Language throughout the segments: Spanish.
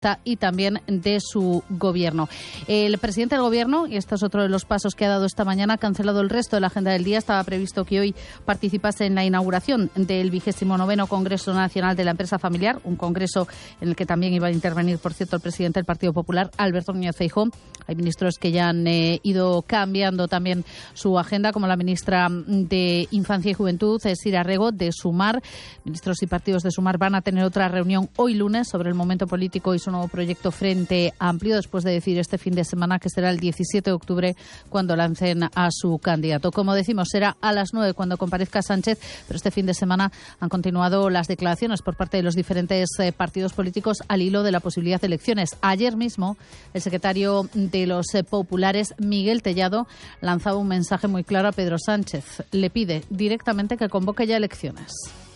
y también de su gobierno. El presidente del gobierno, y este es otro de los pasos que ha dado esta mañana, ha cancelado el resto de la agenda del día. Estaba previsto que hoy participase en la inauguración del 29º Congreso Nacional de la Empresa Familiar, un congreso en el que también iba a intervenir, por cierto, el presidente del Partido Popular, Alberto Núñez Feijóo. Hay ministros que ya han ido cambiando también su agenda, como la ministra de Infancia y Juventud, Sira Rego, de Sumar. Ministros y partidos de Sumar van a tener otra reunión hoy lunes sobre el momento político y su nuevo proyecto Frente Amplio, después de decir este fin de semana que será el 17 de octubre cuando lancen a su candidato. Como decimos, será a las 9 cuando comparezca Sánchez, pero este fin de semana han continuado las declaraciones por parte de los diferentes partidos políticos al hilo de la posibilidad de elecciones. Ayer mismo, el secretario de los populares, Miguel Tellado, lanzaba un mensaje muy claro a Pedro Sánchez. Le pide directamente que convoque ya elecciones.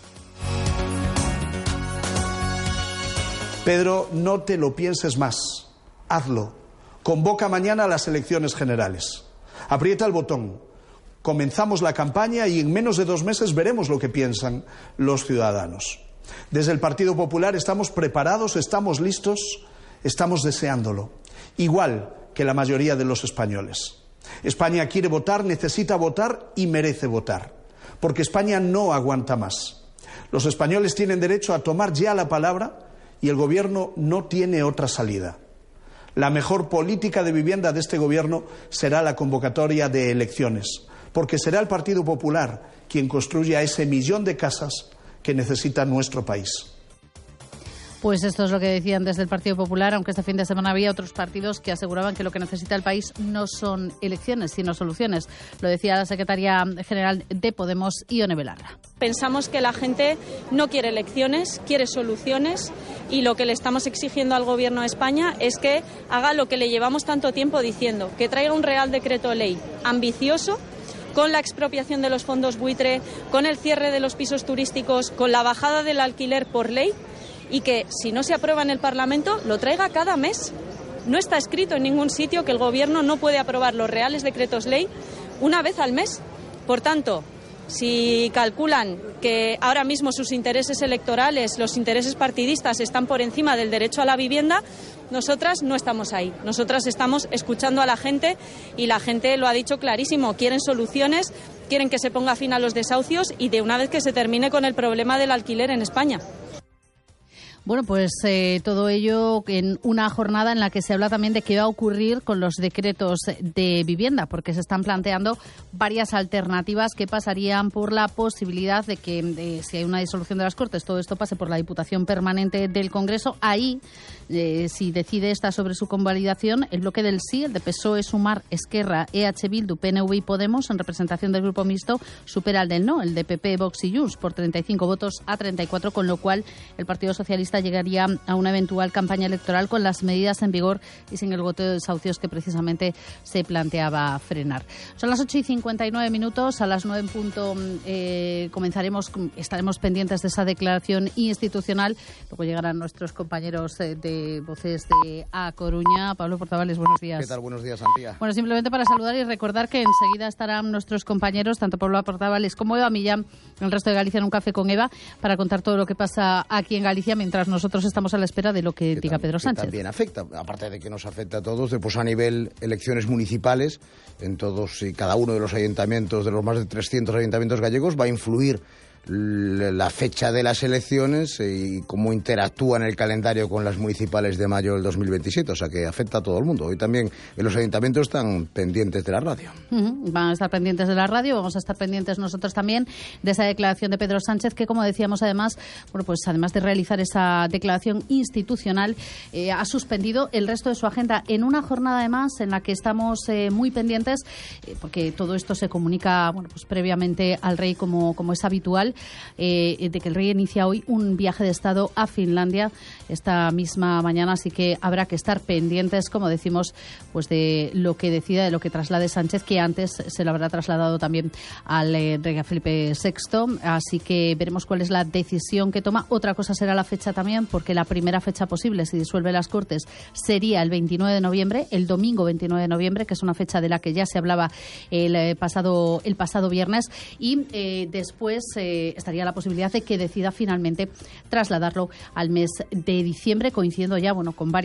Pedro, no te lo pienses más. Hazlo. Convoca mañana las elecciones generales. Aprieta el botón. Comenzamos la campaña y en menos de 2 meses veremos lo que piensan los ciudadanos. Desde el Partido Popular estamos preparados, estamos listos, estamos deseándolo. Igual que la mayoría de los españoles. España quiere votar, necesita votar y merece votar. Porque España no aguanta más. Los españoles tienen derecho a tomar ya la palabra y el Gobierno no tiene otra salida. La mejor política de vivienda de este Gobierno será la convocatoria de elecciones, porque será el Partido Popular quien construya ese 1.000.000 de casas que necesita nuestro país. Pues esto es lo que decían desde el Partido Popular, aunque este fin de semana había otros partidos que aseguraban que lo que necesita el país no son elecciones, sino soluciones. Lo decía la secretaria general de Podemos, Ione Belarra. Pensamos que la gente no quiere elecciones, quiere soluciones, y lo que le estamos exigiendo al Gobierno de España es que haga lo que le llevamos tanto tiempo diciendo, que traiga un Real Decreto Ley ambicioso, con la expropiación de los fondos buitre, con el cierre de los pisos turísticos, con la bajada del alquiler por ley, y que si no se aprueba en el Parlamento lo traiga cada mes. No está escrito en ningún sitio que el Gobierno no puede aprobar los reales decretos ley una vez al mes. Por tanto, si calculan que ahora mismo sus intereses electorales, los intereses partidistas están por encima del derecho a la vivienda, nosotras no estamos ahí. Nosotras estamos escuchando a la gente y la gente lo ha dicho clarísimo. Quieren soluciones, quieren que se ponga fin a los desahucios y de una vez que se termine con el problema del alquiler en España. Bueno, pues todo ello en una jornada en la que se habla también de qué va a ocurrir con los decretos de vivienda, porque se están planteando varias alternativas que pasarían por la posibilidad de que, si hay una disolución de las Cortes, todo esto pase por la Diputación Permanente del Congreso. Ahí, si decide esta sobre su convalidación, el bloque del sí, el de PSOE, Sumar, Esquerra, EH Bildu, PNV y Podemos, en representación del Grupo Mixto, supera al del no, el de PP, Vox y Junts, por 35 votos a 34, con lo cual el Partido Socialista llegaría a una eventual campaña electoral con las medidas en vigor y sin el goteo de desahucios que precisamente se planteaba frenar. Son las 8:59 minutos, a las 9 en punto estaremos pendientes de esa declaración institucional. Luego llegarán nuestros compañeros de Voces de A Coruña. Pablo Portavales, buenos días. ¿Qué tal? Buenos días, Antía. Bueno, simplemente para saludar y recordar que enseguida estarán nuestros compañeros, tanto Pablo Portavales como Eva Millán, el resto de Galicia en un café con Eva, para contar todo lo que pasa aquí en Galicia, mientras nosotros estamos a la espera de lo que diga Pedro Sánchez. También afecta, aparte de que nos afecta a todos, pues a nivel elecciones municipales, en todos y cada uno de los ayuntamientos, de los más de 300 ayuntamientos gallegos, va a influir la fecha de las elecciones y cómo interactúa en el calendario con las municipales de mayo del 2027, o sea que afecta a todo el mundo. Hoy también en los ayuntamientos están pendientes de la radio. Van a estar pendientes de la radio, vamos a estar pendientes nosotros también de esa declaración de Pedro Sánchez, que, como decíamos, además de realizar esa declaración institucional, ha suspendido el resto de su agenda en una jornada además en la que estamos muy pendientes, porque todo esto se comunica previamente al rey, como es habitual, de que el rey inicia hoy un viaje de Estado a Finlandia esta misma mañana, así que habrá que estar pendientes, como decimos, pues de lo que decida, de lo que traslade Sánchez, que antes se lo habrá trasladado también al rey Felipe VI, así que veremos cuál es la decisión que toma. Otra cosa será la fecha también, porque la primera fecha posible, si disuelve las Cortes, sería el 29 de noviembre, el domingo 29 de noviembre, que es una fecha de la que ya se hablaba el pasado viernes, y después estaría la posibilidad de que decida finalmente trasladarlo al mes de diciembre, coincidiendo ya con varias